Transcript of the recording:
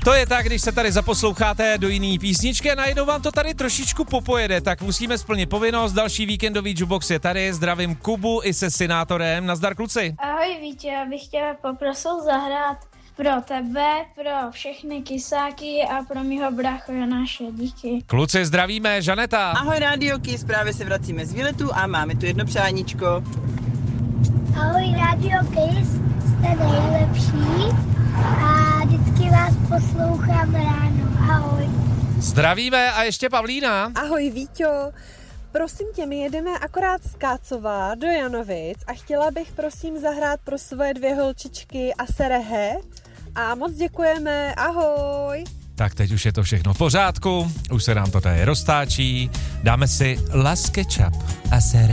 To je tak, když se tady zaposloucháte do jiný písničky a najednou vám to tady trošičku popojede, tak musíme splnit povinnost. Další víkendový jukebox je tady. Zdravím Kubu i se Synátorem. Nazdar, kluci. Ahoj Vítě, já bych tě poprosil zahrát pro tebe, pro všechny kysáky a pro mýho bráchu Jonáše. Díky. Kluci, zdravíme, Žaneta. Ahoj Rádio Kiss, právě se vracíme z výletu a máme tu jedno přáníčko. Ahoj Rádio Kiss, jste nejlepší a vždycky vás poslouchám ráno. Ahoj. Zdravíme a ještě Pavlína. Ahoj Víťo, prosím tě, my jedeme akorát z Kácova do Janovic a chtěla bych prosím zahrát pro svoje 2 holčičky a Serehe a moc děkujeme, ahoj. Tak teď už je to všechno v pořádku, už se nám to tady roztáčí, dáme si Las Ketchup a Sere.